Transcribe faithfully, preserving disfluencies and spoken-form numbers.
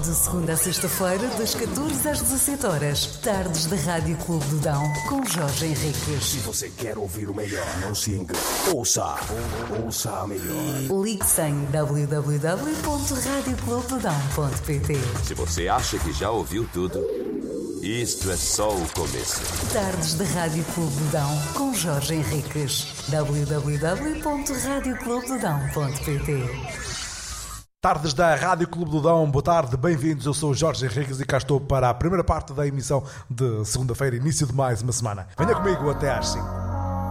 De segunda a sexta-feira, das catorze às dezassete horas. Tardes da Rádio Clube do Dão, com Jorge Henriques. Se você quer ouvir o melhor, não se engane. Ouça, ouça a melhor. Ligue-se em w w w ponto rádio clube do dão ponto p t. Se você acha que já ouviu tudo, isto é só o começo. Tardes da Rádio Clube do Dão, com Jorge Henriques. w w w ponto rádio clube do dão ponto p t. Tardes da Rádio Clube do Dão, boa tarde, bem-vindos, eu sou o Jorge Henriques e cá estou para a primeira parte da emissão de segunda-feira, início de mais uma semana. Venha comigo até às cinco.